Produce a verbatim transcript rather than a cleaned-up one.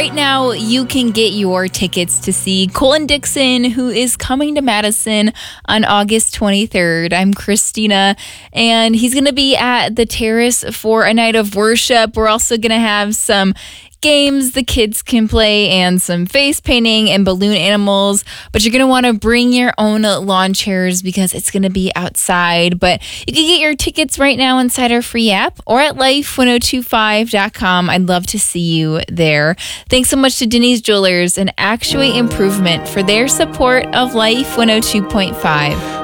right now you can get your tickets to see Colin Dixon, who is coming to Madison on August twenty-third. I'm Christina, and he's going to be at the Terrace for a night of worship. We're also going to have some games the kids can play and some face painting and balloon animals, but you're going to want to bring your own lawn chairs because it's going to be outside. But you can get your tickets right now inside our free app or at life ten twenty-five dot com. I'd love to see you there. Thanks so much to Denny's Jewelers and Actuate Improvement for their support of Life one oh two point five.